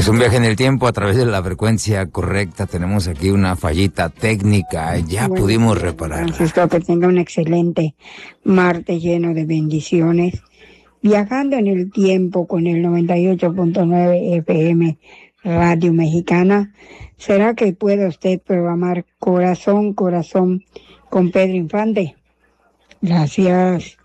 un viaje en el tiempo a través de la frecuencia correcta. Tenemos aquí una fallita técnica, ya Bueno, pudimos repararla. Francisco, que tenga un excelente martes lleno de bendiciones. Viajando en el tiempo con el 98.9 FM Radio Mexicana, ¿será que puede usted programar Corazón, Corazón con Pedro Infante? Gracias.